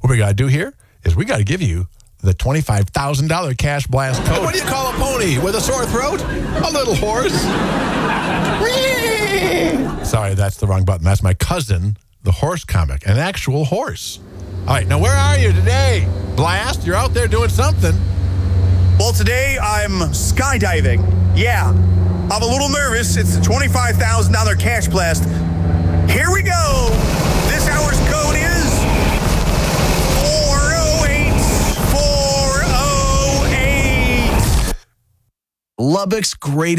What we got to do here is we got to give you the $25,000 cash blast code. What do you call a pony with a sore throat? A little horse. Sorry, that's the wrong button. That's my cousin, the horse comic, an actual horse. All right, now where are you today? Blast, you're out there doing something. Well, today I'm skydiving. Yeah, I'm a little nervous. It's the $25,000 cash blast. Here we go. This hour's code is 408. 408. Lubbock's greatest.